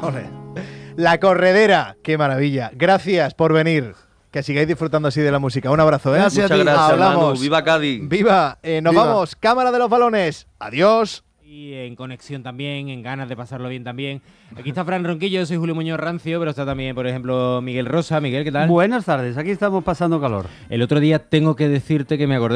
Ole. La Corredera, qué maravilla. Gracias por venir. Que sigáis disfrutando así de la música. Un abrazo, ¿eh? Gracias. Muchas gracias, Hablamos. Manu. ¡Viva Cádiz! ¡Viva! Nos Viva. vamos. Cámara de los balones. Adiós. Y en conexión también, en ganas de pasarlo bien también. Aquí está Fran Ronquillo, yo soy Julio Muñoz Rancio, pero está también, por ejemplo, Miguel Rosa. Miguel, ¿qué tal? Buenas tardes, aquí estamos pasando calor. El otro día tengo que decirte que me acordé